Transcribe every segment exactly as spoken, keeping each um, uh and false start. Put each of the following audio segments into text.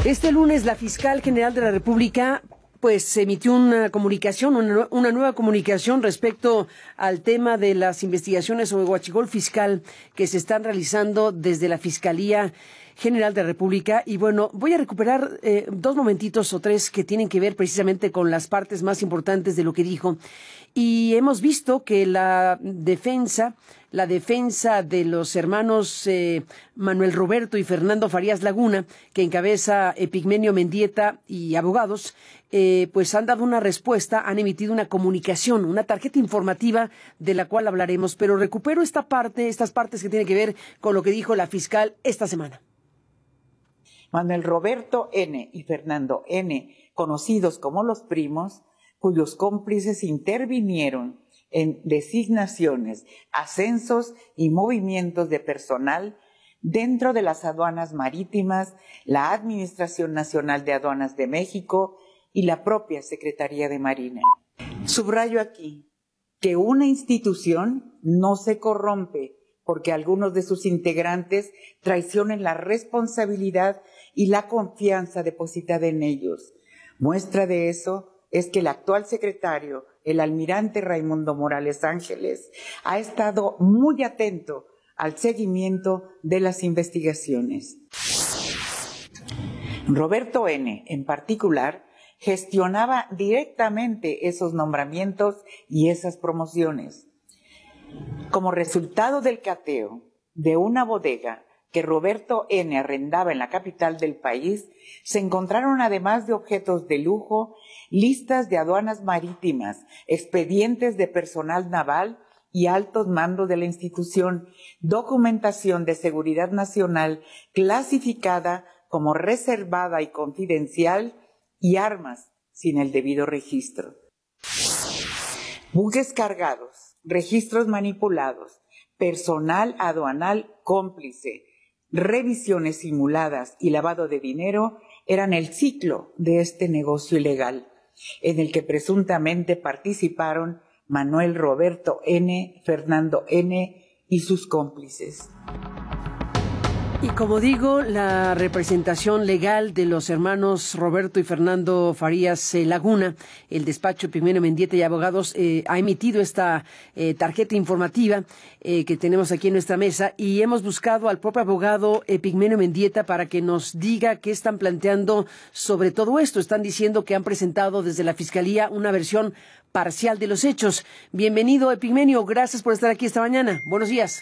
Este lunes la fiscal general de la República pues emitió una comunicación, una, una nueva comunicación respecto al tema de las investigaciones sobre huachicol fiscal que se están realizando desde la Fiscalía General de la República. Y bueno, voy a recuperar eh, dos momentitos o tres que tienen que ver precisamente con las partes más importantes de lo que dijo. Y hemos visto que la defensa, la defensa de los hermanos eh, Manuel Roberto y Fernando Farías Laguna, que encabeza Epigmenio Mendieta y abogados, eh, pues han dado una respuesta, han emitido una comunicación, una tarjeta informativa de la cual hablaremos. Pero recupero esta parte, estas partes que tienen que ver con lo que dijo la fiscal esta semana. Manuel Roberto N. y Fernando N., conocidos como los primos, cuyos cómplices intervinieron en designaciones, ascensos y movimientos de personal dentro de las aduanas marítimas, la Administración Nacional de Aduanas de México y la propia Secretaría de Marina. Subrayo aquí que una institución no se corrompe porque algunos de sus integrantes traicionen la responsabilidad y la confianza depositada en ellos. Muestra de eso es que el actual secretario, el almirante Raimundo Morales Ángeles, ha estado muy atento al seguimiento de las investigaciones. Roberto N., en particular, gestionaba directamente esos nombramientos y esas promociones. Como resultado del cateo de una bodega que Roberto N. arrendaba en la capital del país, se encontraron, además de objetos de lujo, listas de aduanas marítimas, expedientes de personal naval y altos mandos de la institución, documentación de seguridad nacional clasificada como reservada y confidencial y armas sin el debido registro. Buques cargados, registros manipulados, personal aduanal cómplice, revisiones simuladas y lavado de dinero eran el ciclo de este negocio ilegal, en el que presuntamente participaron Manuel Roberto N., Fernando N. y sus cómplices. Y como digo, la representación legal de los hermanos Roberto y Fernando Farías eh, Laguna, el despacho Epigmenio Mendieta y abogados, eh, ha emitido esta eh, tarjeta informativa eh, que tenemos aquí en nuestra mesa, y hemos buscado al propio abogado Epigmenio Mendieta para que nos diga qué están planteando sobre todo esto. Están diciendo que han presentado desde la Fiscalía una versión parcial de los hechos. Bienvenido, Epigmenio, gracias por estar aquí esta mañana. Buenos días.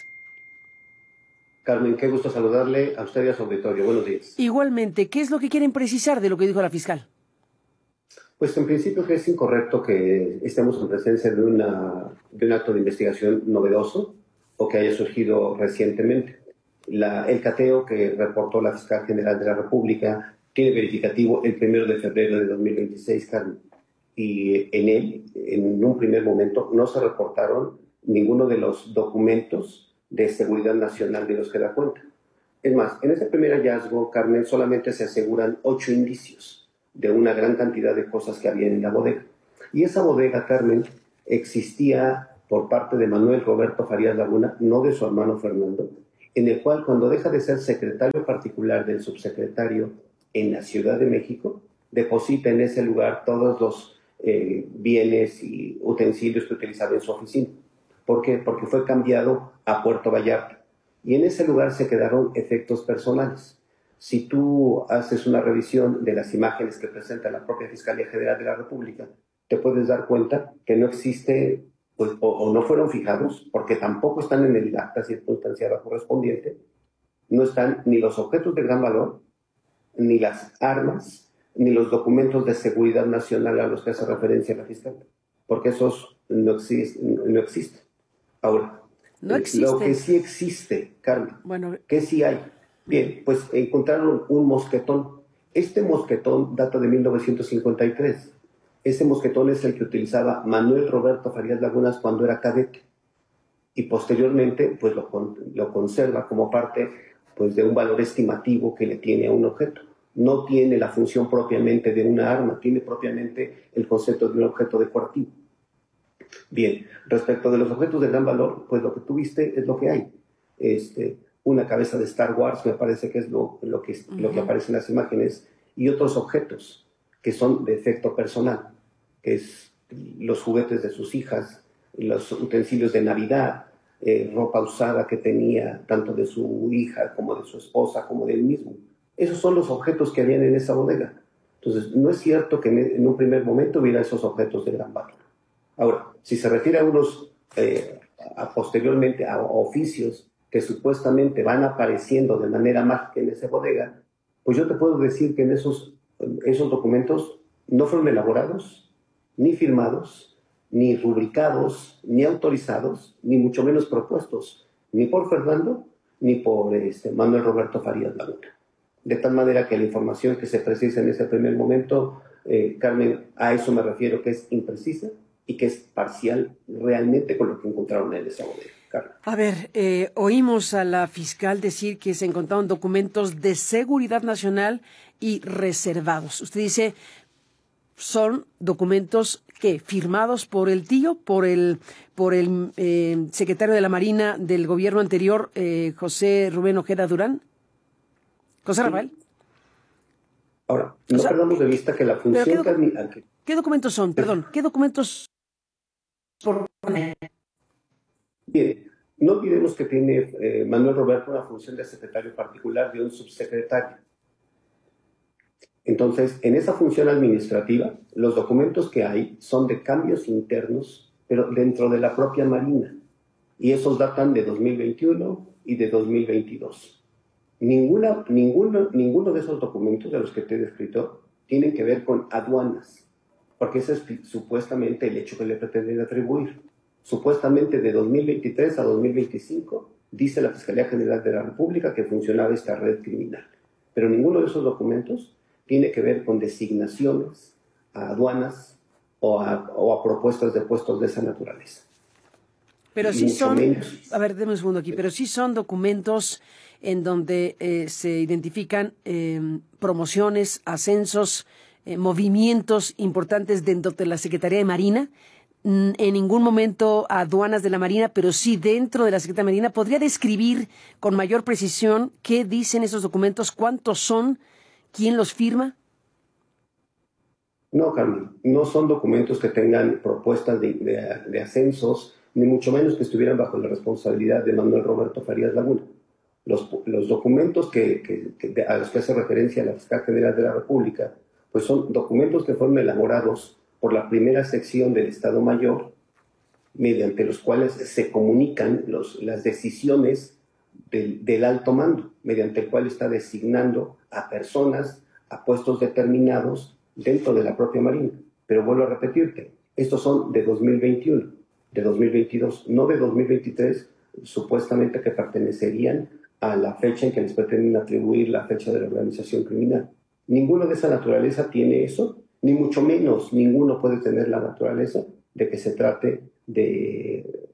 Carmen, qué gusto saludarle a usted y a su auditorio. Buenos días. Igualmente, ¿qué es lo que quieren precisar de lo que dijo la fiscal? Pues en principio que es incorrecto que estemos en presencia de, una, de un acto de investigación novedoso o que haya surgido recientemente. La, el cateo que reportó la fiscal general de la República tiene verificativo el primero de febrero de dos mil veintiséis, Carmen. Y en él, en un primer momento, no se reportaron ninguno de los documentos de seguridad nacional de los que da cuenta. Es más, en ese primer hallazgo, Carmen, solamente se aseguran ocho indicios de una gran cantidad de cosas que había en la bodega. Y esa bodega, Carmen, existía por parte de Manuel Roberto Farías Laguna, no de su hermano Fernando, en el cual, cuando deja de ser secretario particular del subsecretario en la Ciudad de México, deposita en ese lugar todos los eh, bienes y utensilios que utilizaba en su oficina. ¿Por qué? Porque fue cambiado a Puerto Vallarta. Y en ese lugar se quedaron efectos personales. Si tú haces una revisión de las imágenes que presenta la propia Fiscalía General de la República, te puedes dar cuenta que no existe, pues, o, o no fueron fijados, porque tampoco están en el acta circunstanciada correspondiente, no están ni los objetos de gran valor, ni las armas, ni los documentos de seguridad nacional a los que hace referencia la fiscal, porque esos no, exist, no existen. Ahora, no existe. Lo que sí existe, Carmen, bueno, ¿qué sí hay? Bien, pues encontraron un mosquetón. Este mosquetón data de mil novecientos cincuenta y tres. Ese mosquetón es el que utilizaba Manuel Roberto Farías Lagunas cuando era cadete. Y posteriormente, pues lo, lo conserva como parte, pues, de un valor estimativo que le tiene a un objeto. No tiene la función propiamente de una arma, tiene propiamente el concepto de un objeto decorativo. Bien, respecto de los objetos de gran valor, pues lo que tuviste es lo que hay. Este, una cabeza de Star Wars, me parece que es lo, lo, que, uh-huh. lo que aparece en las imágenes, y otros objetos que son de efecto personal, que es los juguetes de sus hijas, los utensilios de Navidad, eh, ropa usada que tenía tanto de su hija como de su esposa como de él mismo. Esos son los objetos que habían en esa bodega. Entonces, no es cierto que en un primer momento hubiera esos objetos de gran valor. Ahora, si se refiere a unos, eh, a posteriormente a oficios que supuestamente van apareciendo de manera mágica en esa bodega, pues yo te puedo decir que en esos, esos documentos no fueron elaborados, ni firmados, ni rubricados, ni autorizados, ni mucho menos propuestos, ni por Fernando, ni por este, Manuel Roberto Farías Laguna. De tal manera que la información que se precisa en ese primer momento, eh, Carmen, a eso me refiero, que es imprecisa y que es parcial realmente con lo que encontraron en esa bodega. Carmen. A ver, eh, oímos a la fiscal decir que se encontraron documentos de seguridad nacional y reservados. Usted dice, son documentos que firmados por el tío, por el por el eh, secretario de la Marina del gobierno anterior, eh, José Rubén Ojeda Durán. José Rafael. Ahora, no o sea, perdamos de vista que la función... ¿qué, docu ¿Qué, ¿Qué documentos son? Perdón, ¿qué documentos? Por... Bien, no olvidemos que tiene eh, Manuel Roberto una función de secretario particular de un subsecretario. Entonces, en esa función administrativa, los documentos que hay son de cambios internos, pero dentro de la propia Marina. Y esos datan de dos mil veintiuno y de dos mil veintidós. Ninguna, ninguno, ninguno de esos documentos de los que te he descrito tienen que ver con aduanas, porque ese es supuestamente el hecho que le pretenden atribuir. Supuestamente de dos mil veintitrés a dos mil veinticinco dice la Fiscalía General de la República que funcionaba esta red criminal. Pero ninguno de esos documentos tiene que ver con designaciones a aduanas o a, o a propuestas de puestos de esa naturaleza. Pero sí son, menos. a ver, déme un segundo aquí, pero sí son documentos en donde eh, se identifican eh, promociones, ascensos, eh, movimientos importantes dentro de la Secretaría de Marina. En ningún momento aduanas de la Marina, pero sí dentro de la Secretaría de Marina. ¿Podría describir con mayor precisión qué dicen esos documentos, cuántos son, quién los firma? No, Carmen, no son documentos que tengan propuestas de, de, de ascensos, ni mucho menos que estuvieran bajo la responsabilidad de Manuel Roberto Farías Laguna. Los, los documentos que, que, que, a los que hace referencia la Fiscal General de la República, pues son documentos que fueron elaborados por la primera sección del Estado Mayor, mediante los cuales se comunican los, las decisiones del, del alto mando, mediante el cual está designando a personas a puestos determinados dentro de la propia Marina. Pero vuelvo a repetirte, estos son de dos mil veintiuno, de dos mil veintidós, no de dos mil veintitrés, supuestamente que pertenecerían a la fecha en que les pretenden atribuir la fecha de la organización criminal. Ninguno de esa naturaleza tiene eso, ni mucho menos ninguno puede tener la naturaleza de que se trate de,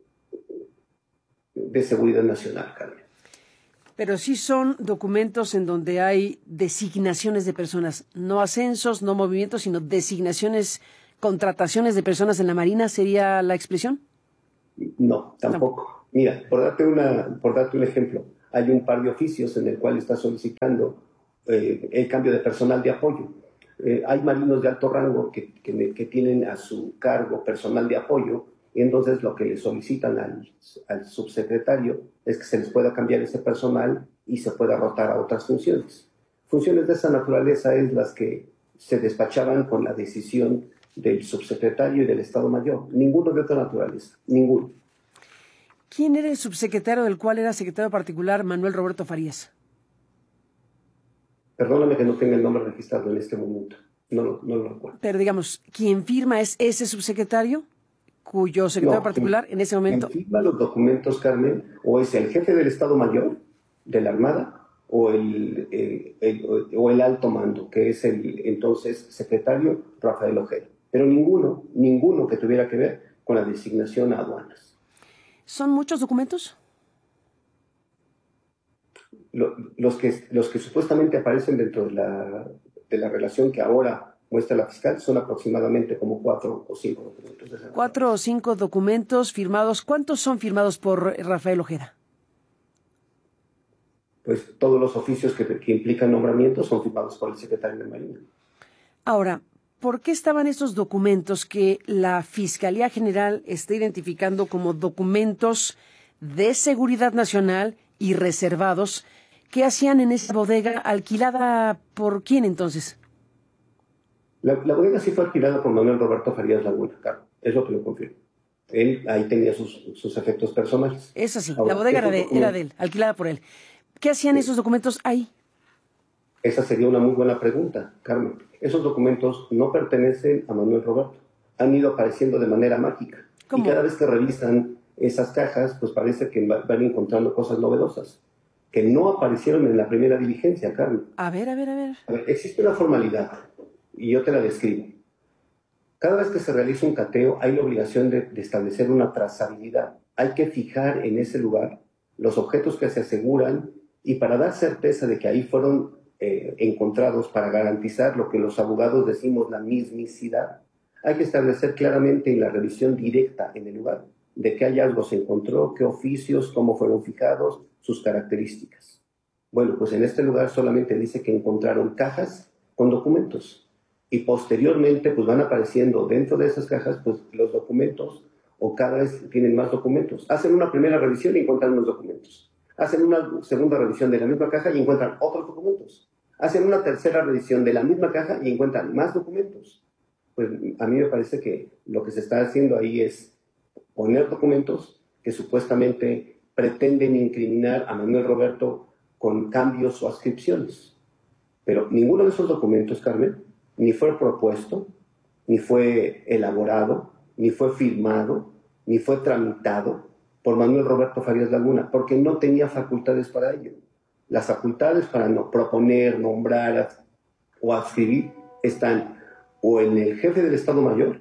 de seguridad nacional, Carmen. Pero sí son documentos en donde hay designaciones de personas, no ascensos, no movimientos, sino designaciones, contrataciones de personas en la Marina, ¿sería la expresión? No, tampoco. tampoco. Mira, por darte, una, por darte un ejemplo, hay un par de oficios en el cual está solicitando eh, el cambio de personal de apoyo. Eh, hay marinos de alto rango que, que, que tienen a su cargo personal de apoyo, y entonces lo que le solicitan al, al subsecretario es que se les pueda cambiar ese personal y se pueda rotar a otras funciones. Funciones de esa naturaleza es las que se despachaban con la decisión del subsecretario y del Estado Mayor. Ninguno de otra naturaleza, ninguno. ¿Quién era el subsecretario del cual era secretario particular Manuel Roberto Farías? Perdóname que no tenga el nombre registrado en este momento. No, no, no lo recuerdo. Pero digamos, ¿quién firma es ese subsecretario? Cuyo secretario no, particular en ese momento... Quien firma los documentos, Carmen, o es el jefe del Estado Mayor de la Armada o el, el, el, o el alto mando, que es el entonces secretario Rafael Ojeda. Pero ninguno, ninguno que tuviera que ver con la designación a aduanas. ¿Son muchos documentos? Lo, los, que, los que supuestamente aparecen dentro de la, de la relación que ahora muestra la fiscal son aproximadamente como cuatro o cinco documentos. Cuatro o cinco documentos firmados. ¿Cuántos son firmados por Rafael Ojeda? pues todos los oficios que, que implican nombramientos son firmados por el secretario de Marina. Ahora, ¿por qué estaban estos documentos que la Fiscalía General está identificando como documentos de seguridad nacional y reservados? ¿Qué hacían en esa bodega alquilada por quién entonces? La, la bodega sí fue alquilada por Manuel Roberto Farías Laguna, claro, es lo que lo confirmo. Él ahí tenía sus, sus efectos personales. Es así, Ahora, la bodega era de, era de él, alquilada por él. ¿Qué hacían sí. esos documentos ahí? Esa sería una muy buena pregunta, Carmen. Esos documentos no pertenecen a Manuel Roberto. Han ido apareciendo de manera mágica. ¿Cómo? Y cada vez que revisan esas cajas, pues parece que van encontrando cosas novedosas que no aparecieron en la primera diligencia, Carmen. A ver, a ver, a ver. A ver, existe una formalidad, y yo te la describo. Cada vez que se realiza un cateo, hay la obligación de, de establecer una trazabilidad. Hay que fijar en ese lugar los objetos que se aseguran, y para dar certeza de que ahí fueron eh, encontrados, para garantizar lo que los abogados decimos la mismicidad, hay que establecer claramente en la revisión directa en el lugar de qué hallazgos se encontró, qué oficios, cómo fueron fijados, sus características. Bueno, pues en este lugar solamente dice que encontraron cajas con documentos, y posteriormente pues van apareciendo dentro de esas cajas pues los documentos, o cada vez tienen más documentos. Hacen una primera revisión y encuentran unos documentos. Hacen una segunda revisión de la misma caja y encuentran otros documentos. Hacen una tercera revisión de la misma caja y encuentran más documentos. Pues a mí me parece que lo que se está haciendo ahí es poner documentos que supuestamente pretenden incriminar a Manuel Roberto con cambios o adscripciones. Pero ninguno de esos documentos, Carmen, ni fue propuesto, ni fue elaborado, ni fue firmado, ni fue tramitado por Manuel Roberto Farías Laguna, porque no tenía facultades para ello. Las facultades para no proponer, nombrar o adscribir están o en el jefe del Estado Mayor,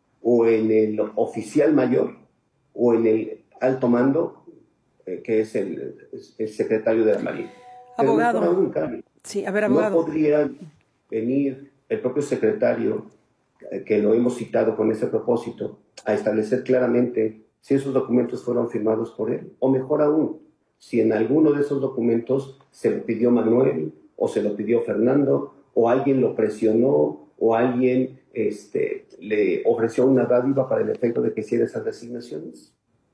o en el oficial mayor, o en el alto mando, eh, que es el, el secretario de la Marina. Abogado. Pero no, un cambio. Sí, a ver, abogado. No podría venir el propio secretario, eh, que lo hemos citado con ese propósito, a establecer claramente si esos documentos fueron firmados por él, o mejor aún, si en alguno de esos documentos se lo pidió Manuel, o se lo pidió Fernando, o alguien lo presionó, o alguien este, le ofreció una dádiva para el efecto de que hiciera esas designaciones.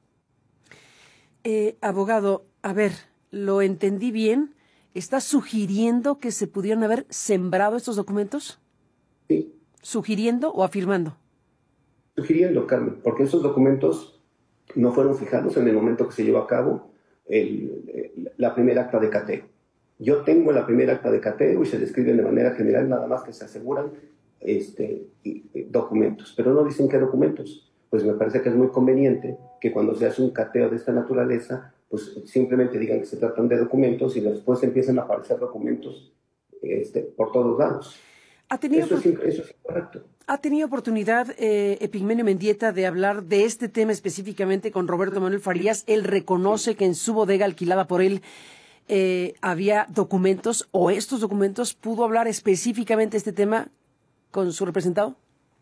Eh, abogado, a ver, ¿lo entendí bien? ¿Está sugiriendo que se pudieron haber sembrado estos documentos? Sí. ¿Sugiriendo o afirmando? Sugiriendo, Carmen, porque esos documentos no fueron fijados en el momento que se llevó a cabo el, el, la primera acta de cateo. Yo tengo la primera acta de cateo y se describen de manera general, nada más que se aseguran este, documentos, pero no dicen qué documentos. Pues me parece que es muy conveniente que cuando se hace un cateo de esta naturaleza, pues simplemente digan que se tratan de documentos y después empiezan a aparecer documentos este, por todos lados. ¿Ha tenido eso, es, eso es incorrecto. ¿Ha tenido oportunidad eh, Epigmenio Mendieta de hablar de este tema específicamente con Roberto Manuel Farías? Él reconoce que en su bodega alquilada por él eh, había documentos, o estos documentos. ¿Pudo hablar específicamente de este tema con su representado?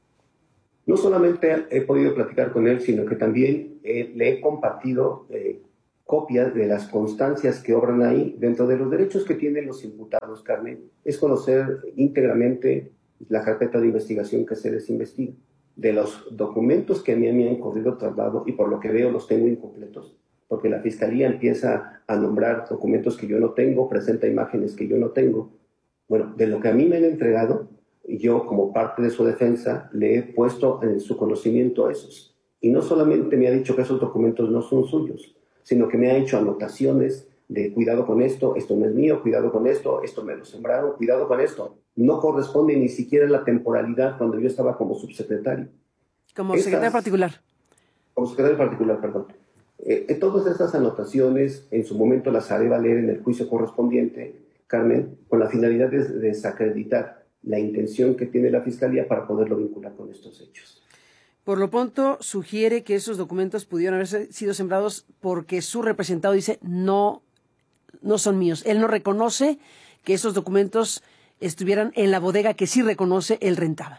No solamente he podido platicar con él, sino que también eh, le he compartido eh, copias de las constancias que obran ahí. Dentro de los derechos que tienen los imputados, Carmen, es conocer íntegramente la carpeta de investigación que se les investiga. De los documentos que a mí me han corrido traslado, y por lo que veo los tengo incompletos, porque la Fiscalía empieza a nombrar documentos que yo no tengo, presenta imágenes que yo no tengo. Bueno, de lo que a mí me han entregado, yo como parte de su defensa le he puesto en su conocimiento a esos. Y no solamente me ha dicho que esos documentos no son suyos, sino que me ha hecho anotaciones de cuidado con esto, esto no es mío, cuidado con esto, esto me lo sembraron, cuidado con esto. No corresponde ni siquiera a la temporalidad cuando yo estaba como subsecretario. Como Esas, secretario particular. Como secretario particular, perdón. Eh, todas estas anotaciones en su momento las haré valer en el juicio correspondiente, Carmen, con la finalidad de desacreditar la intención que tiene la Fiscalía para poderlo vincular con estos hechos. Por lo pronto, sugiere que esos documentos pudieron haber sido sembrados porque su representado dice no, no son míos. Él no reconoce que esos documentos estuvieran en la bodega que sí reconoce él rentaba.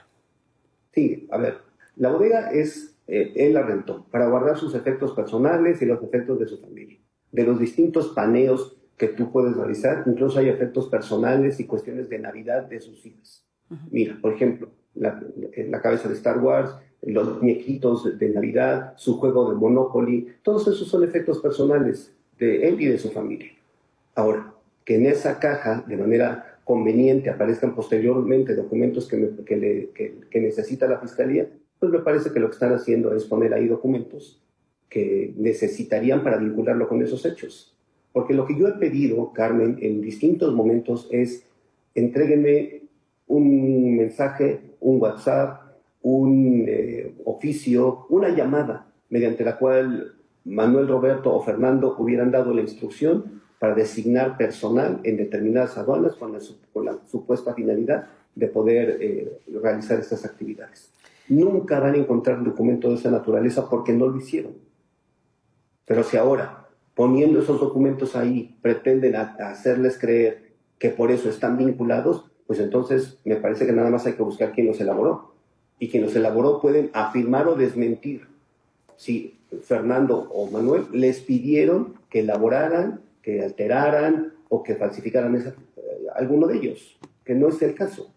Sí, a ver, la bodega es, eh, él la rentó para guardar sus efectos personales y los efectos de su familia, de los distintos paneos que tú puedes realizar. Incluso hay efectos personales y cuestiones de Navidad de sus hijas. Uh-huh. Mira, por ejemplo, la, la cabeza de Star Wars, los muñequitos de Navidad, su juego de Monopoly, todos esos son efectos personales de él y de su familia. Ahora, que en esa caja, de manera conveniente, aparezcan posteriormente documentos que, me, que, le, que, que necesita la Fiscalía, pues me parece que lo que están haciendo es poner ahí documentos que necesitarían para vincularlo con esos hechos. Porque lo que yo he pedido, Carmen, en distintos momentos es, entréguenme un mensaje, un WhatsApp, un eh, oficio, una llamada, mediante la cual Manuel Roberto o Fernando hubieran dado la instrucción para designar personal en determinadas aduanas con la, con la supuesta finalidad de poder eh, realizar estas actividades. Nunca van a encontrar un documento de esa naturaleza porque no lo hicieron. Pero si ahora, poniendo esos documentos ahí, pretenden a, a hacerles creer que por eso están vinculados, pues entonces me parece que nada más hay que buscar quién los elaboró. Y quien los elaboró pueden afirmar o desmentir si Fernando o Manuel les pidieron que elaboraran, que alteraran o que falsificaran esa, eh, alguno de ellos, que no es el caso.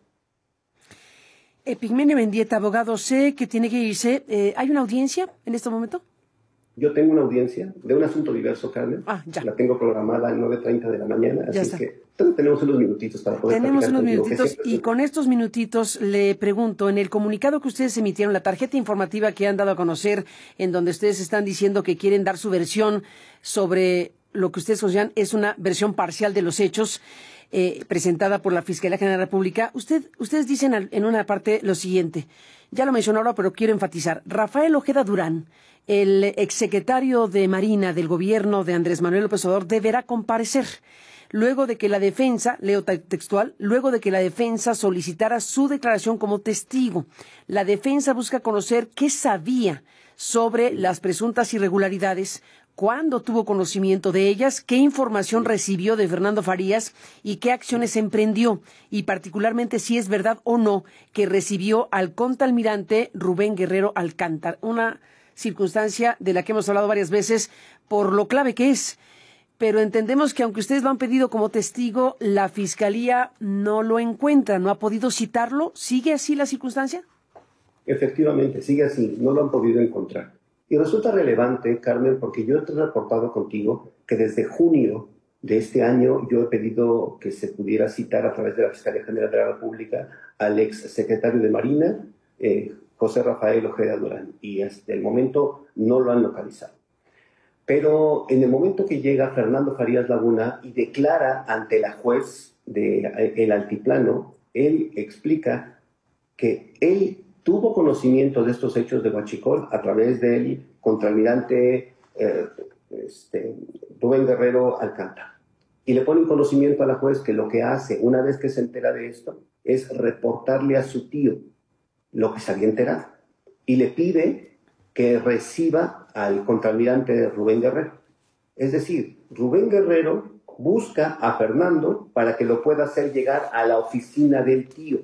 Epigmenio Mendieta, abogado, sé que tiene que irse. Eh, ¿Hay una audiencia en este momento? Yo tengo una audiencia de un asunto diverso, Carmen. Ah, ya. La tengo programada a las nueve treinta de la mañana, Ya así está. que tenemos unos minutitos para poder Tenemos unos contigo, minutitos y con estos minutitos le pregunto, en el comunicado que ustedes emitieron, la tarjeta informativa que han dado a conocer, en donde ustedes están diciendo que quieren dar su versión sobre lo que ustedes consideran es una versión parcial de los hechos, eh, presentada por la Fiscalía General de la República, usted, ustedes dicen en una parte lo siguiente, ya lo mencioné ahora, pero quiero enfatizar, Rafael Ojeda Durán, el exsecretario de Marina del gobierno de Andrés Manuel López Obrador, deberá comparecer. Luego de que la defensa, leo textual, luego de que la defensa solicitara su declaración como testigo. La defensa busca conocer qué sabía sobre las presuntas irregularidades, cuándo tuvo conocimiento de ellas, qué información recibió de Fernando Farías y qué acciones emprendió, y particularmente si es verdad o no que recibió al contraalmirante Rubén Guerrero Alcántara, una circunstancia de la que hemos hablado varias veces por lo clave que es. Pero entendemos que aunque ustedes lo han pedido como testigo, la Fiscalía no lo encuentra, no ha podido citarlo. ¿Sigue así la circunstancia? Efectivamente, sigue así, no lo han podido encontrar. Y resulta relevante, Carmen, porque yo te he reportado contigo que desde junio de este año yo he pedido que se pudiera citar a través de la Fiscalía General de la República al ex secretario de Marina, eh, José Rafael Ojeda Durán, y hasta el momento no lo han localizado. Pero en el momento que llega Fernando Farías Laguna y declara ante la juez del Altiplano, él explica que él tuvo conocimiento de estos hechos de Huachicol a través del contraalmirante eh, este, Rubén Guerrero Alcántara. Y le pone en conocimiento a la juez que lo que hace una vez que se entera de esto es reportarle a su tío lo que se había enterado. Y le pide que reciba al contraalmirante Rubén Guerrero. Es decir, Rubén Guerrero busca a Fernando para que lo pueda hacer llegar a la oficina del tío.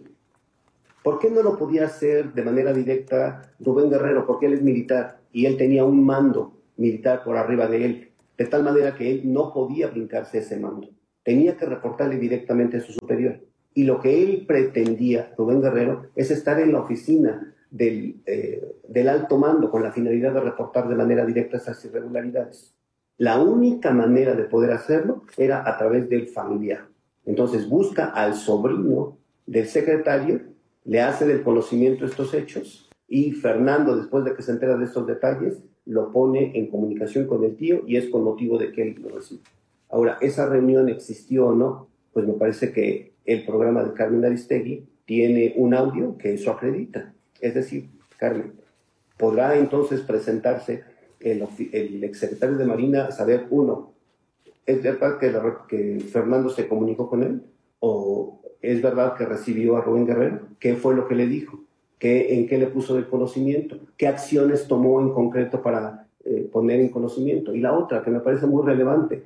¿Por qué no lo podía hacer de manera directa Rubén Guerrero? Porque él es militar y él tenía un mando militar por arriba de él, de tal manera que él no podía brincarse ese mando. Tenía que reportarle directamente a su superior. Y lo que él pretendía, Rubén Guerrero, es estar en la oficina Del, eh, del alto mando con la finalidad de reportar de manera directa esas irregularidades. La única manera de poder hacerlo era a través del familiar. Entonces busca al sobrino del secretario, le hace del conocimiento estos hechos y Fernando, después de que se entera de estos detalles, lo pone en comunicación con el tío y es con motivo de que él lo recibe. Ahora, ¿esa reunión existió o no? Pues me parece que el programa de Carmen Aristegui tiene un audio que eso acredita. Es decir, Carmen, ¿podrá entonces presentarse el, el exsecretario de Marina a saber, uno, ¿es verdad que, la, que Fernando se comunicó con él? ¿O es verdad que recibió a Rubén Guerrero? ¿Qué fue lo que le dijo? ¿Qué, ¿En qué le puso de conocimiento? ¿Qué acciones tomó en concreto para eh, poner en conocimiento? Y la otra, que me parece muy relevante,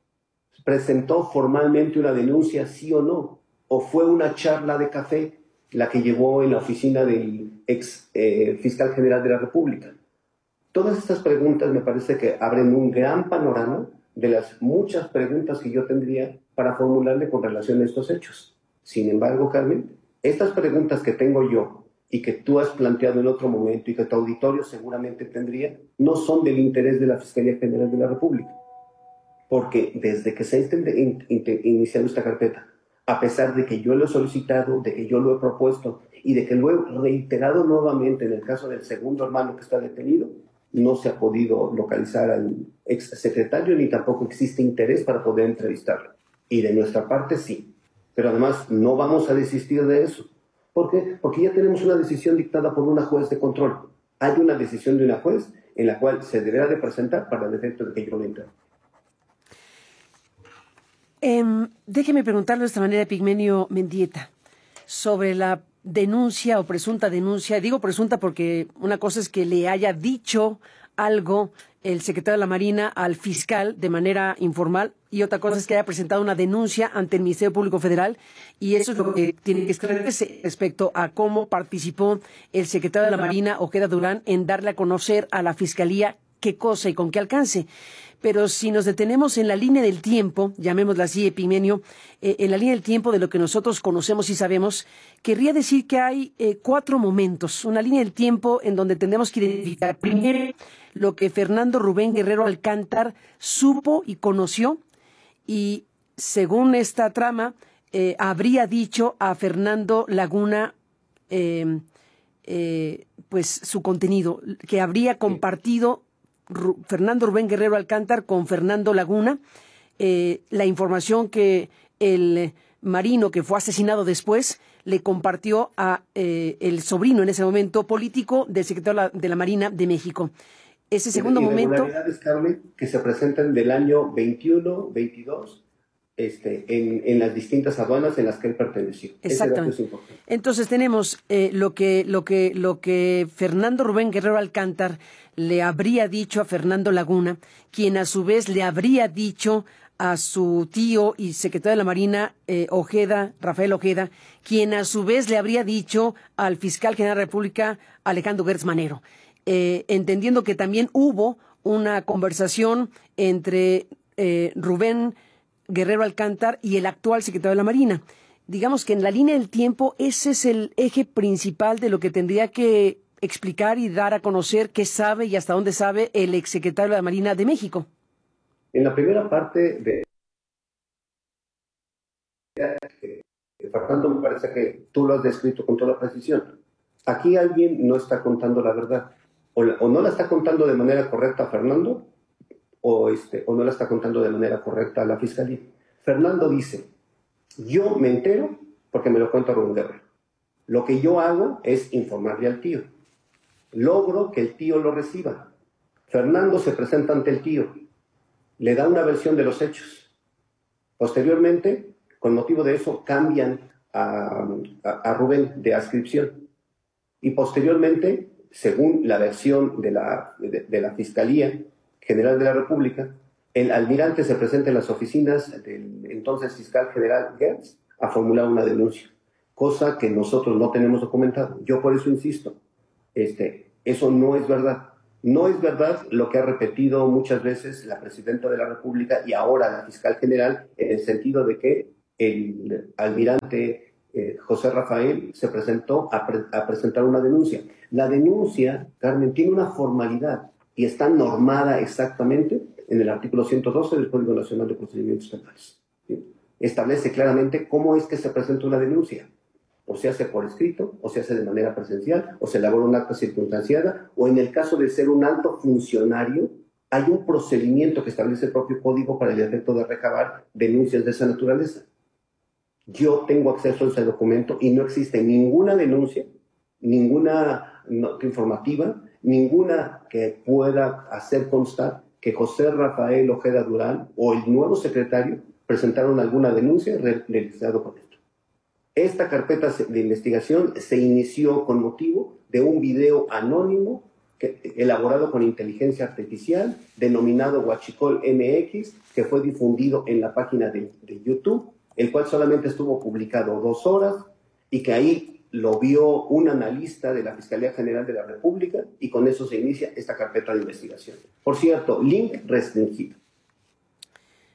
¿presentó formalmente una denuncia, sí o no? ¿O fue una charla de café la que llevó en la oficina del ex eh, fiscal general de la República? Todas estas preguntas me parece que abren un gran panorama de las muchas preguntas que yo tendría para formularle con relación a estos hechos. Sin embargo, Carmen, estas preguntas que tengo yo y que tú has planteado en otro momento y que tu auditorio seguramente tendría, no son del interés de la Fiscalía General de la República. Porque desde que se ha in, in, iniciado esta carpeta, a pesar de que yo lo he solicitado, de que yo lo he propuesto y de que lo he reiterado nuevamente en el caso del segundo hermano que está detenido, no se ha podido localizar al exsecretario ni tampoco existe interés para poder entrevistarlo. Y de nuestra parte sí. Pero además no vamos a desistir de eso. ¿Por qué? Porque ya tenemos una decisión dictada por una juez de control. Hay una decisión de una juez en la cual se deberá de presentar para el efecto de que yo lo entregue. Eh, déjeme preguntarle de esta manera, Epigmenio Mendieta, sobre la denuncia o presunta denuncia. Digo presunta porque una cosa es que le haya dicho algo el secretario de la Marina al fiscal de manera informal y otra cosa es que haya presentado una denuncia ante el Ministerio Público Federal y eso es lo que tiene que esclarecerse respecto a cómo participó el secretario de la Marina, Ojeda Durán, en darle a conocer a la Fiscalía qué cosa y con qué alcance. Pero si nos detenemos en la línea del tiempo, llamémosla así, Epigmenio, eh, en la línea del tiempo de lo que nosotros conocemos y sabemos, querría decir que hay eh, cuatro momentos, una línea del tiempo en donde tenemos que identificar primero lo que Fernando Rubén Guerrero Alcántar supo y conoció y, según esta trama, eh, habría dicho a Fernando Laguna eh, eh, pues su contenido, que habría compartido Fernando Rubén Guerrero Alcántar con Fernando Laguna, eh, la información que el marino que fue asesinado después le compartió a eh, el sobrino en ese momento político del secretario de la Marina de México. Ese segundo momento... Irregularidades, Carmen, que se presentan del año veintiuno, veintidós, este, en, en las distintas aduanas en las que él perteneció. Exactamente. Es Entonces tenemos eh, lo que lo que lo que Fernando Rubén Guerrero Alcántar le habría dicho a Fernando Laguna, quien a su vez le habría dicho a su tío y secretario de la Marina, eh, Ojeda, Rafael Ojeda, quien a su vez le habría dicho al fiscal general de la República, Alejandro Gertz Manero, eh, entendiendo que también hubo una conversación entre eh, Rubén Guerrero Alcántar y el actual secretario de la Marina. Digamos que en la línea del tiempo ese es el eje principal de lo que tendría que explicar y dar a conocer qué sabe y hasta dónde sabe el exsecretario de la Marina de México. En la primera parte de... Fernando, me parece que tú lo has descrito con toda precisión. Aquí alguien no está contando la verdad. O, la, o no la está contando de manera correcta a Fernando, o, este, o no la está contando de manera correcta a la Fiscalía. Fernando dice, yo me entero porque me lo cuenta Rubén Guerrero. Lo que yo hago es informarle al tío. Logro que el tío lo reciba. Fernando se presenta ante el tío. Le da una versión de los hechos. Posteriormente, con motivo de eso, cambian a, a, a Rubén de adscripción. Y posteriormente, según la versión de la, de, de la Fiscalía General de la República, el almirante se presenta en las oficinas del entonces fiscal general Gertz a formular una denuncia, cosa que nosotros no tenemos documentado. Yo por eso insisto, este, eso no es verdad. No es verdad lo que ha repetido muchas veces la presidenta de la República y ahora la fiscal general, en el sentido de que el almirante eh, José Rafael se presentó a, pre a presentar una denuncia. La denuncia, Carmen, tiene una formalidad y está normada exactamente en el artículo ciento doce del Código Nacional de Procedimientos Penales. ¿Sí? Establece claramente cómo es que se presenta una denuncia. O se hace por escrito, o se hace de manera presencial, o se elabora un acta circunstanciada, o en el caso de ser un alto funcionario, hay un procedimiento que establece el propio código para el efecto de recabar denuncias de esa naturaleza. Yo tengo acceso a ese documento y no existe ninguna denuncia, ninguna nota informativa, ninguna que pueda hacer constar que José Rafael Ojeda Durán o el nuevo secretario presentaron alguna denuncia realizada por esto. Esta carpeta de investigación se inició con motivo de un video anónimo que, elaborado con inteligencia artificial, denominado Huachicol M X, que fue difundido en la página de, de YouTube, el cual solamente estuvo publicado dos horas y que ahí lo vio un analista de la Fiscalía General de la República y con eso se inicia esta carpeta de investigación. Por cierto, link restringido.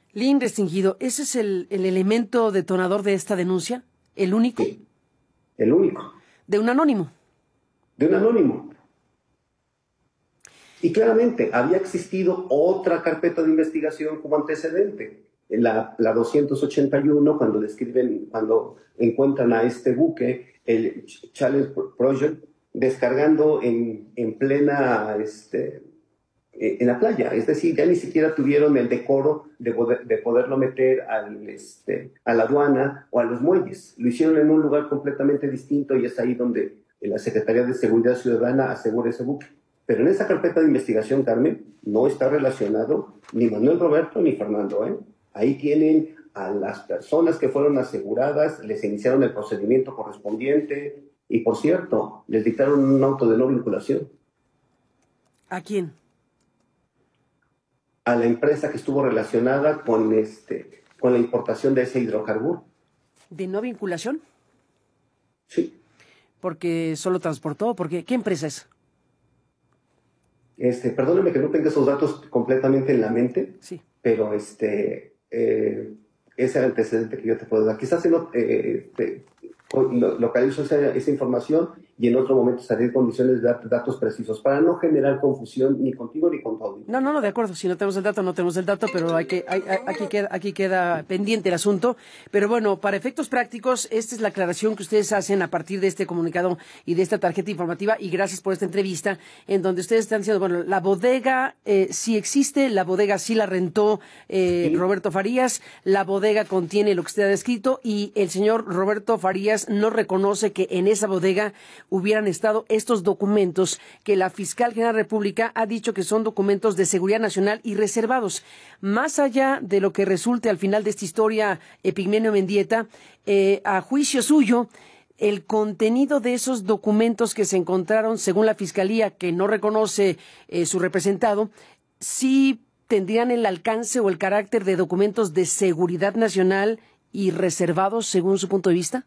Link restringido, ¿ese es el, el elemento detonador de esta denuncia? ¿El único? Sí, el único. De un anónimo. De un anónimo. Y claramente había existido otra carpeta de investigación como antecedente, la, la doscientos ochenta y uno, cuando describen, cuando encuentran a este buque, el Challenge Project, descargando en, en plena, este, en la playa. Es decir, ya ni siquiera tuvieron el decoro de, poder, de poderlo meter al, este, a la aduana o a los muelles. Lo hicieron en un lugar completamente distinto y es ahí donde la Secretaría de Seguridad Ciudadana asegura ese buque. Pero en esa carpeta de investigación, Carmen, no está relacionado ni Manuel Roberto ni Fernando, ¿eh? Ahí tienen a las personas que fueron aseguradas, les iniciaron el procedimiento correspondiente y, por cierto, les dictaron un auto de no vinculación. ¿A quién? A la empresa que estuvo relacionada con, este, con la importación de ese hidrocarburo. ¿De no vinculación? Sí. ¿Porque solo transportó? Porque, ¿qué empresa es? Este, perdóneme que no tenga esos datos completamente en la mente, sí. pero este, eh, ese es el antecedente que yo te puedo dar. Quizás en, eh, te, localizo esa, esa información y en otro momento estaré en condiciones de dar datos precisos para no generar confusión ni contigo ni con tu audiencia. No, no, no, de acuerdo. Si no tenemos el dato, no tenemos el dato, pero hay que, hay, aquí, queda, aquí queda pendiente el asunto. Pero bueno, para efectos prácticos, esta es la aclaración que ustedes hacen a partir de este comunicado y de esta tarjeta informativa. Y gracias por esta entrevista, en donde ustedes están diciendo, bueno, la bodega eh, sí existe, la bodega sí la rentó eh, sí. Roberto Farías, la bodega contiene lo que usted ha descrito y el señor Roberto Farías no reconoce que en esa bodega hubieran estado estos documentos que la fiscal general de la República ha dicho que son documentos de seguridad nacional y reservados. Más allá de lo que resulte al final de esta historia, Epigmenio Mendieta, eh, a juicio suyo, el contenido de esos documentos que se encontraron, según la fiscalía, que no reconoce eh, su representado, sí tendrían el alcance o el carácter de documentos de seguridad nacional y reservados, según su punto de vista.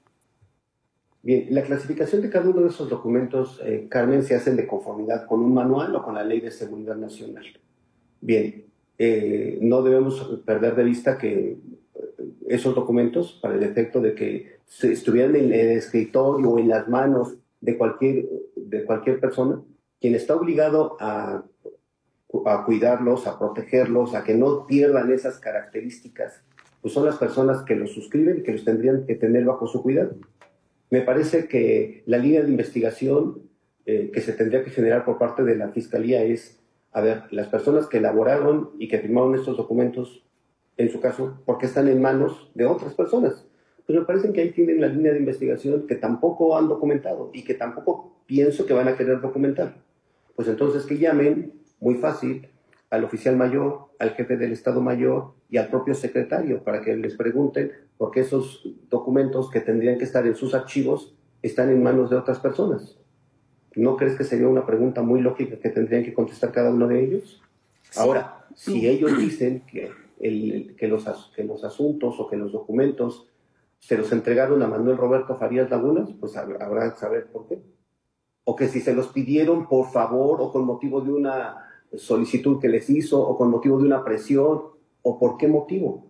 Bien, la clasificación de cada uno de esos documentos, eh, Carmen, se hacen de conformidad con un manual o con la Ley de Seguridad Nacional. Bien, eh, no debemos perder de vista que esos documentos, para el efecto de que se estuvieran en el escritorio o en las manos de cualquier, de cualquier persona, quien está obligado a, a cuidarlos, a protegerlos, a que no pierdan esas características, pues son las personas que los suscriben y que los tendrían que tener bajo su cuidado. Me parece que la línea de investigación eh, que se tendría que generar por parte de la Fiscalía es, a ver, las personas que elaboraron y que firmaron estos documentos, en su caso, ¿por qué están en manos de otras personas? Pues me parece que ahí tienen la línea de investigación que tampoco han documentado y que tampoco pienso que van a querer documentar. Pues entonces que llamen, muy fácil, al oficial mayor, al jefe del Estado Mayor y al propio secretario para que les pregunten por qué esos documentos que tendrían que estar en sus archivos están en manos de otras personas. ¿No crees que sería una pregunta muy lógica que tendrían que contestar cada uno de ellos? Sí. Ahora, si ellos dicen que, el, que, los, que los asuntos o que los documentos se los entregaron a Manuel Roberto Farías Lagunas, pues habrá que saber por qué. O que si se los pidieron por favor o con motivo de una solicitud que les hizo o con motivo de una presión o por qué motivo.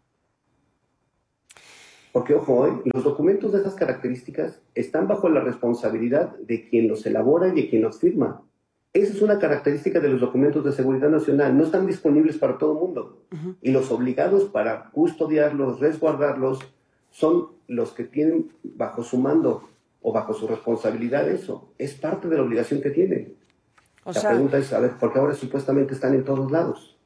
Porque, ojo, ¿eh? los documentos de esas características están bajo la responsabilidad de quien los elabora y de quien los firma. Esa es una característica de los documentos de seguridad nacional. No están disponibles para todo el mundo. Uh-huh. Y los obligados para custodiarlos, resguardarlos, son los que tienen bajo su mando o bajo su responsabilidad eso. Es parte de la obligación que tienen. O la sea, pregunta es, a ver, ¿por qué ahora supuestamente están en todos lados?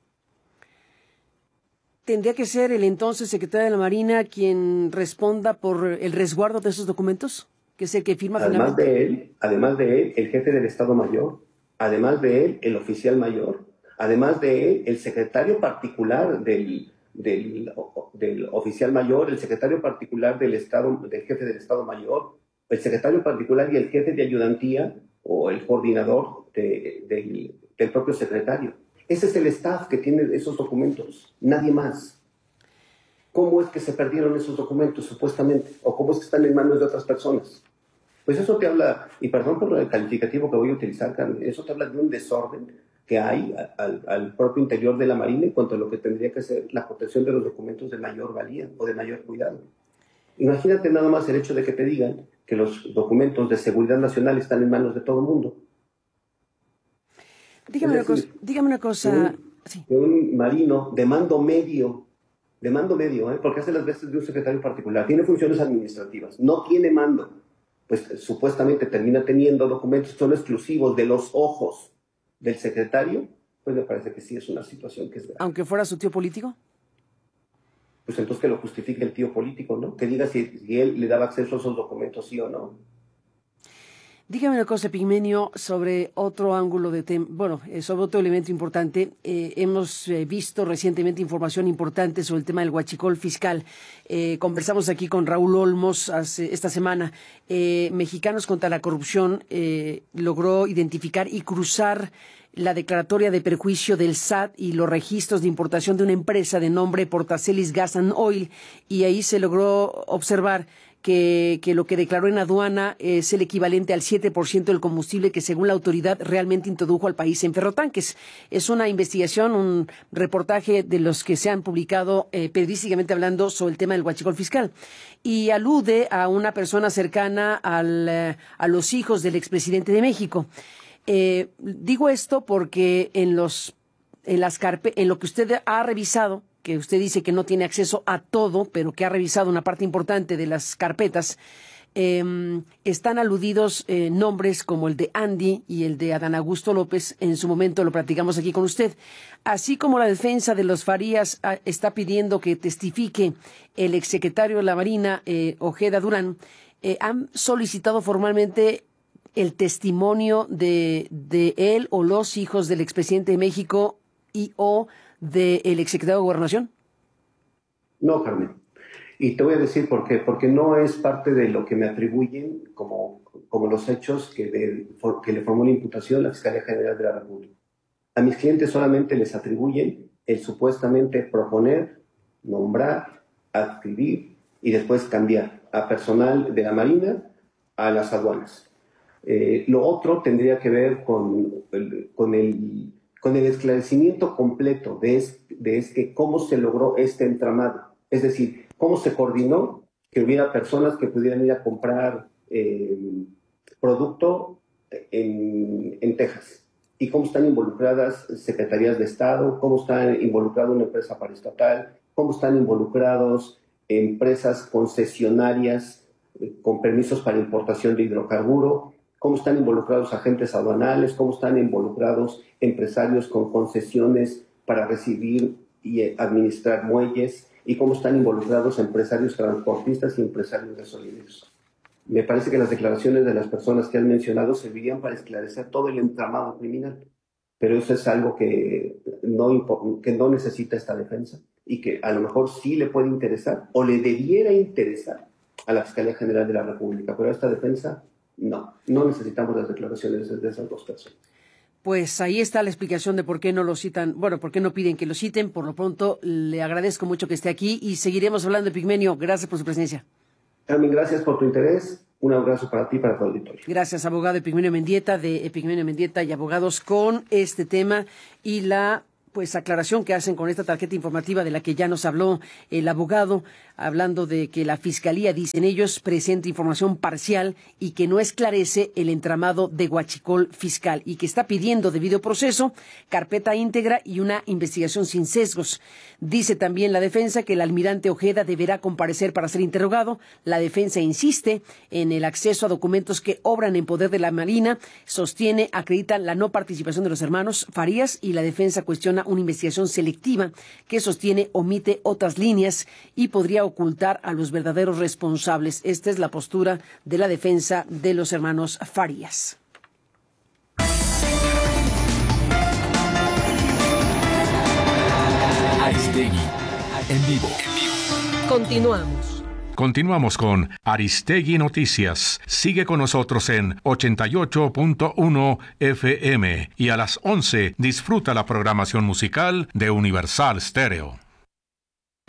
¿Tendría que ser el entonces secretario de la Marina quien responda por el resguardo de esos documentos? ¿Que es el que firma además finalmente? De él, además de él, el jefe del Estado Mayor, además de él, el oficial mayor, además de él, el secretario particular del, del, del oficial mayor, el secretario particular del, Estado, del jefe del Estado Mayor, el secretario particular y el jefe de ayudantía o el coordinador de, de, del propio secretario. Ese es el staff que tiene esos documentos, nadie más. ¿Cómo es que se perdieron esos documentos, supuestamente? ¿O cómo es que están en manos de otras personas? Pues eso te habla, y perdón por el calificativo que voy a utilizar, Carmen, eso te habla de un desorden que hay al, al propio interior de la Marina en cuanto a lo que tendría que ser la protección de los documentos de mayor valía o de mayor cuidado. Imagínate nada más el hecho de que te digan que los documentos de seguridad nacional están en manos de todo el mundo. Dígame, una, decir, cosa, dígame una cosa. Que un, sí. que un marino de mando medio, de mando medio, ¿eh? porque hace las veces de un secretario particular, tiene funciones administrativas, no tiene mando, pues supuestamente termina teniendo documentos que son exclusivos de los ojos del secretario, pues me parece que sí es una situación que es grave. ¿Aunque fuera su tío político? Pues entonces que lo justifique el tío político, ¿no? Que diga si, si él le daba acceso a esos documentos, sí o no. Dígame una cosa, Epigmenio, sobre otro ángulo de tema, bueno, eh, sobre otro elemento importante. Eh, hemos eh, visto recientemente información importante sobre el tema del huachicol fiscal. Eh, conversamos aquí con Raúl Olmos hace, esta semana. Eh, Mexicanos contra la Corrupción eh, logró identificar y cruzar la declaratoria de perjuicio del S A T y los registros de importación de una empresa de nombre Portacelis Gas and Oil, y ahí se logró observar Que, que lo que declaró en aduana es el equivalente al siete por ciento del combustible que según la autoridad realmente introdujo al país en ferrotanques. Es una investigación, un reportaje de los que se han publicado eh, periodísticamente hablando sobre el tema del huachicol fiscal. Y alude a una persona cercana al, eh, a los hijos del expresidente de México. Eh, digo esto porque en, los, en, las carpe- en lo que usted ha revisado, que usted dice que no tiene acceso a todo, pero que ha revisado una parte importante de las carpetas, eh, están aludidos eh, nombres como el de Andy y el de Adán Augusto López. En su momento lo platicamos aquí con usted. Así como la defensa de los Farías ah, está pidiendo que testifique el exsecretario de la Marina, eh, Ojeda Durán, eh, han solicitado formalmente el testimonio de, de él o los hijos del expresidente de México y o del exsecretario de Gobernación. No, Carmen. Y te voy a decir por qué. Porque no es parte de lo que me atribuyen como, como los hechos que, de, que le formó la imputación la Fiscalía General de la República. A mis clientes solamente les atribuyen el supuestamente proponer, nombrar, adquirir y después cambiar a personal de la Marina a las aduanas. Eh, lo otro tendría que ver con el, con el, con el esclarecimiento completo de, es, de este, cómo se logró este entramado. Es decir, cómo se coordinó que hubiera personas que pudieran ir a comprar eh, producto en, en Texas. Y cómo están involucradas secretarías de Estado, cómo está involucrada una empresa paraestatal, cómo están involucrados empresas concesionarias eh, con permisos para importación de hidrocarburo, cómo están involucrados agentes aduanales, cómo están involucrados empresarios con concesiones para recibir y administrar muelles, y cómo están involucrados empresarios transportistas y empresarios gasolineros. Me parece que las declaraciones de las personas que han mencionado servirían para esclarecer todo el entramado criminal, pero eso es algo que no, que no necesita esta defensa y que a lo mejor sí le puede interesar o le debiera interesar a la Fiscalía General de la República, pero a esta defensa no, no necesitamos las declaraciones de esas dos personas. Pues ahí está la explicación de por qué no lo citan, bueno, por qué no piden que lo citen. Por lo pronto, le agradezco mucho que esté aquí y seguiremos hablando, Epigmenio. Gracias por su presencia. Carmen, gracias por tu interés. Un abrazo para ti y para tu auditorio. Gracias, abogado Epigmenio Mendieta, de Epigmenio Mendieta y Abogados, con este tema y la pues aclaración que hacen con esta tarjeta informativa de la que ya nos habló el abogado, hablando de que la Fiscalía, dicen ellos, presenta información parcial y que no esclarece el entramado de huachicol fiscal y que está pidiendo debido proceso, carpeta íntegra y una investigación sin sesgos. Dice también la defensa que el almirante Ojeda deberá comparecer para ser interrogado. La defensa insiste en el acceso a documentos que obran en poder de la Marina, sostiene, acredita la no participación de los hermanos Farías y la defensa cuestiona una investigación selectiva que sostiene omite otras líneas y podría ocultar a los verdaderos responsables. Esta es la postura de la defensa de los hermanos Farías. Aristegui, en vivo. Continuamos. Continuamos con Aristegui Noticias. Sigue con nosotros en ochenta y ocho punto uno F M y a las once disfruta la programación musical de Universal Stereo.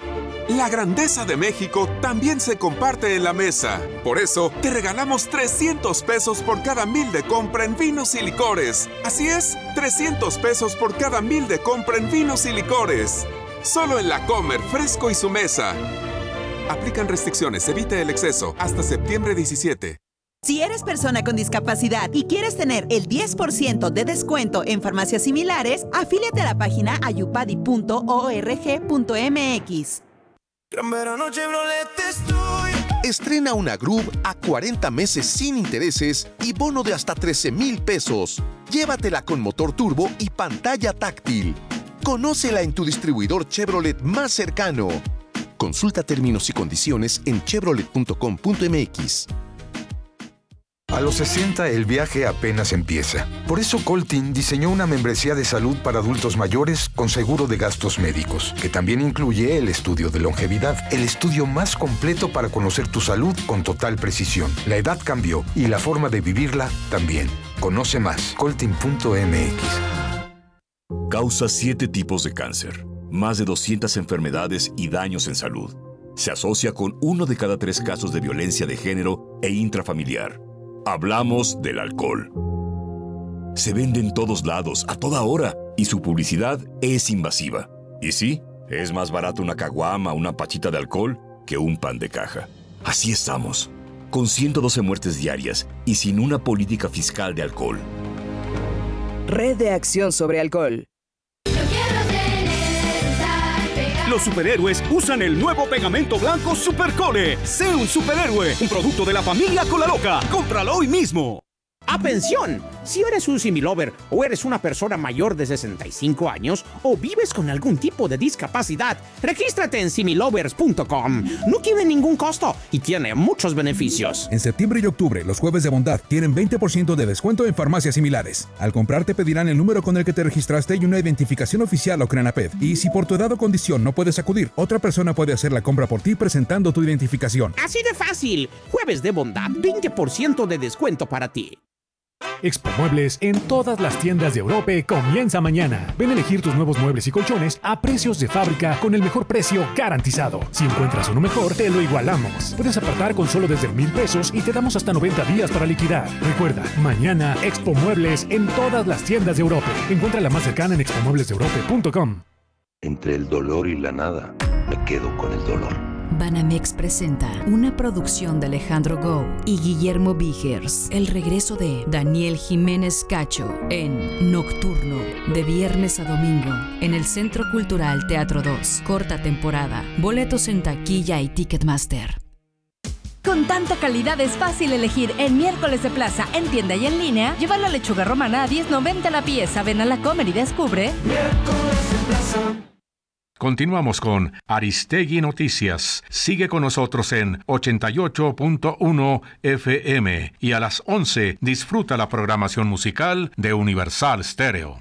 La grandeza de México también se comparte en la mesa. Por eso, te regalamos trescientos pesos por cada mil de compra en vinos y licores. Así es, trescientos pesos por cada mil de compra en vinos y licores. Solo en La Comer, Fresco y su mesa. Aplican restricciones, evita el exceso. Hasta septiembre diecisiete. Si eres persona con discapacidad y quieres tener el diez por ciento de descuento en farmacias similares, afíliate a la página ayupadi punto org punto mx. Gran verano Chevrolet estoy. Estrena una Groove a cuarenta meses sin intereses y bono de hasta trece mil pesos. Llévatela con motor turbo y pantalla táctil. Conócela en tu distribuidor Chevrolet más cercano. Consulta términos y condiciones en chevrolet punto com punto mx. A los sesenta el viaje apenas empieza. Por eso Coltin diseñó una membresía de salud para adultos mayores con seguro de gastos médicos, que también incluye el estudio de longevidad, el estudio más completo para conocer tu salud con total precisión. La edad cambió y la forma de vivirla también. Conoce más, coltin punto mx. Causa siete tipos de cáncer, más de doscientas enfermedades y daños en salud. Se asocia con uno de cada tres casos de violencia de género e intrafamiliar. Hablamos del alcohol. Se vende en todos lados, a toda hora, y su publicidad es invasiva. Y sí, es más barato una caguama o una pachita de alcohol que un pan de caja. Así estamos, con ciento doce muertes diarias y sin una política fiscal de alcohol. Red de Acción sobre Alcohol. Los superhéroes usan el nuevo pegamento blanco Supercole. Sé un superhéroe, un producto de la familia Colaloca. ¡Cómpralo hoy mismo! ¡Atención! Si eres un similover o eres una persona mayor de sesenta y cinco años o vives con algún tipo de discapacidad, regístrate en similovers punto com. No tiene ningún costo y tiene muchos beneficios. En septiembre y octubre, los jueves de bondad tienen veinte por ciento de descuento en farmacias similares. Al comprar te pedirán el número con el que te registraste y una identificación oficial o CRENAPED. Y si por tu edad o condición no puedes acudir, otra persona puede hacer la compra por ti presentando tu identificación. Así de fácil. Jueves de bondad, veinte por ciento de descuento para ti. Expo Muebles en todas las tiendas de Europa comienza mañana. Ven a elegir tus nuevos muebles y colchones a precios de fábrica con el mejor precio garantizado. Si encuentras uno mejor, te lo igualamos. Puedes apartar con solo desde mil pesos y te damos hasta noventa días para liquidar. Recuerda, mañana Expo Muebles en todas las tiendas de Europa. Encuentra la más cercana en expo muebles de europa punto com. Entre el dolor y la nada, me quedo con el dolor. Banamex presenta una producción de Alejandro Gou y Guillermo Vigers. El regreso de Daniel Jiménez Cacho en Nocturno, de viernes a domingo, en el Centro Cultural Teatro dos. Corta temporada. Boletos en taquilla y Ticketmaster. Con tanta calidad es fácil elegir en miércoles de plaza, en tienda y en línea. Lleva la lechuga romana a diez noventa la pieza. Ven a La Comer y descubre. Miércoles de plaza. Continuamos con Aristegui Noticias. Sigue con nosotros en ochenta y ocho punto uno F M y a las once disfruta la programación musical de Universal Stereo.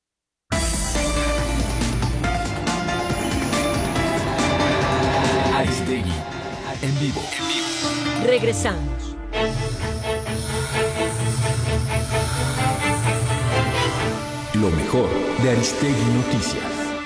Aristegui en vivo. En vivo. Regresamos. Lo mejor de Aristegui Noticias.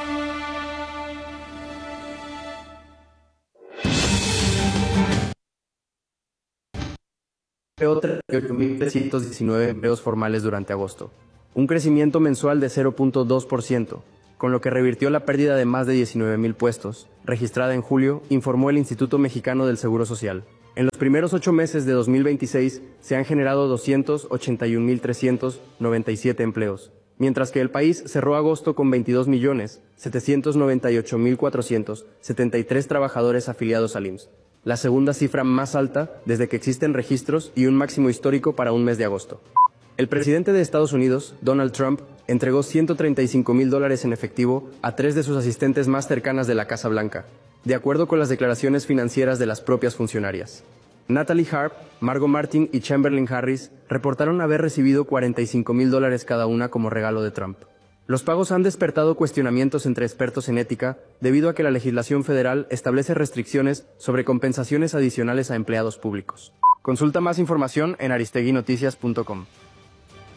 Creó treinta y ocho mil trescientos diecinueve empleos formales durante agosto, un crecimiento mensual de cero punto dos por ciento, con lo que revirtió la pérdida de más de diecinueve mil puestos, registrada en julio, informó el Instituto Mexicano del Seguro Social. En los primeros ocho meses de dos mil veintiséis se han generado doscientos ochenta y un mil trescientos noventa y siete empleos, mientras que el país cerró agosto con veintidós millones setecientos noventa y ocho mil cuatrocientos setenta y tres trabajadores afiliados al I M S S. La segunda cifra más alta desde que existen registros y un máximo histórico para un mes de agosto. El presidente de Estados Unidos, Donald Trump, entregó ciento treinta y cinco mil dólares en efectivo a tres de sus asistentes más cercanas de la Casa Blanca, de acuerdo con las declaraciones financieras de las propias funcionarias. Natalie Harp, Margot Martin y Chamberlain Harris reportaron haber recibido cuarenta y cinco mil dólares cada una como regalo de Trump. Los pagos han despertado cuestionamientos entre expertos en ética debido a que la legislación federal establece restricciones sobre compensaciones adicionales a empleados públicos. Consulta más información en aristegui noticias punto com.